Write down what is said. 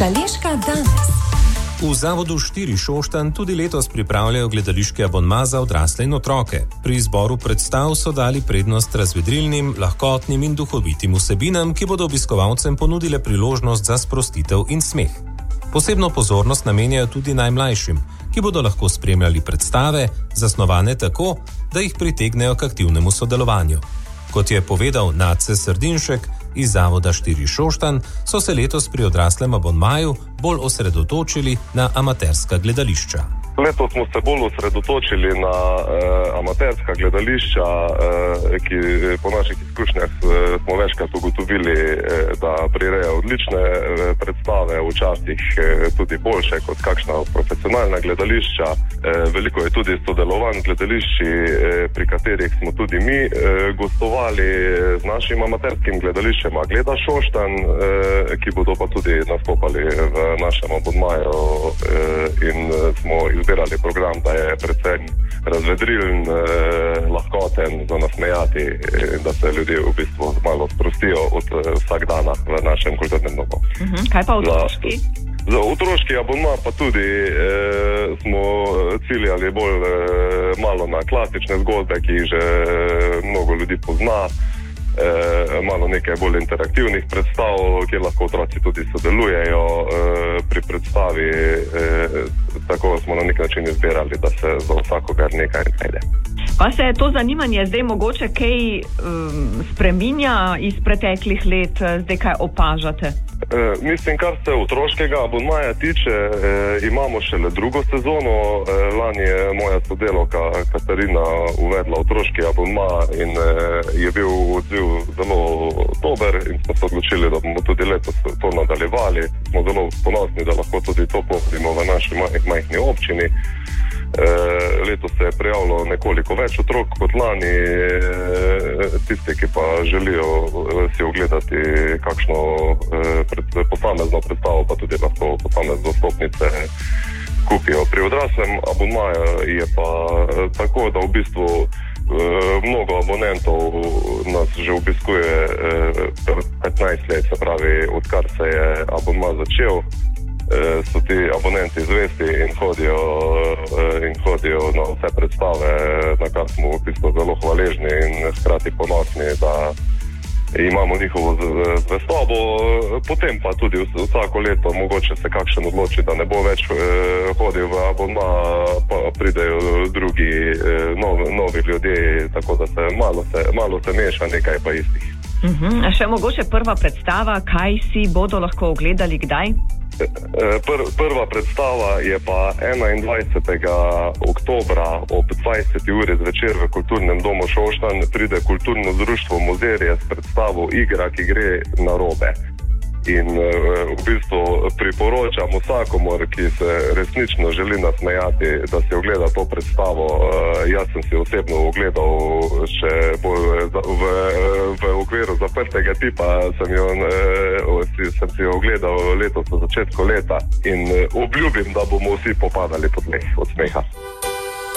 Šaleška danes. V Zavodu 4 Šoštanj tudi letos pripravljajo gledališki abonma za odrasle in otroke. Pri izboru predstav so dali prednost razvedrilnim, lahkotnim in duhovitim vsebinam, ki bodo obiskovalcem ponudile priložnost za sprostitev in smeh. Posebno pozornost namenjajo tudi najmlajšim, ki bodo lahko spremljali predstave, zasnovane tako, da jih pritegnejo k aktivnemu sodelovanju. Kot je povedal Nace Srdinšek iz Zavoda 4 Šoštanj, so se letos pri odraslem abonmaju bolj osredotočili na amaterska gledališča. Letos smo se bolj osredotočili na amaterska gledališča, ki po naših izkušnjah smo večkrat ugotovili, da prirejajo odlične predstave, včasih tudi boljše kot kakšna profesionalna gledališča. Veliko je tudi sodelovanj z gledališči, pri katerih smo tudi mi gostovali z našim amaterskim gledališčem Gleda Šoštanj, ki bodo pa tudi nastopali v našem abonmaju in smo izbirali program, da je predvsem razvedrilen, lahkoten, za nasmejati, da se ljudje v bistvu malo sprostijo od vsakdana v našem kulturnem domu. Kaj pa otroški? Za otroški abonma pa tudi smo ciljali bolj malo na klasične zgodbe, ki jih že mnogo ljudi pozna. Malo nekaj bolj interaktivnih predstav, kjer lahko otroci tudi sodelujejo pri predstavi, tako smo na nek način izbirali, da se za vsakogar nekaj najde. Pa se to zanimanje zdaj mogoče kaj spreminja iz preteklih let, zdaj kaj opažate? Mislim, kar se otroškega abonmaja tiče, imamo šele drugo sezono. Lani je moja sodelavka Katarina uvedla otroški abonma in je bil odziv zelo dober in smo se odločili, da bomo tudi letos to nadaljevali. Smo zelo ponosni, da lahko tudi to povzimo v naši majhni občini. Letos se je prijavilo nekoliko več otrok kot lani. Tisti, ki pa želijo si ogledati kakšno posamezno predstavo, pa tudi lahko posamezne vstopnice kupijo. Pri odraslem abonmaju je pa tako, da v bistvu mnogo abonentov nas že obiskuje 15 let, se pravi, odkar se je abonma začel. So ti abonenti zvesti in hodijo na vse predstave, na kar smo v bistvu zelo hvaležni in hkrati ponosni, da imamo njihovo zvestobo. Potem pa tudi vsako leto mogoče se kakšen odloči, da ne bo več hodil v abonma, pa pridejo drugi novi ljudje, tako da se malo se meša, nekaj pa istih. Še mogoče prva predstava, kaj si bodo lahko ogledali, kdaj? Prva predstava je pa 21. oktobra ob 20. uri zvečer v Kulturnem domu Šoštanj. Pride kulturno društvo Mozirje s predstavo Igra, ki gre na robe. In v bistvu priporočam vsakomor, ki se resnično želi nasmejati, da si ogleda to predstavo. Jaz sem si osebno ogledal še bolj v okviru zaprtega tipa, sem si jo ogledal letos v začetku leta in obljubim, da bomo vsi popadali pod meh od smeha.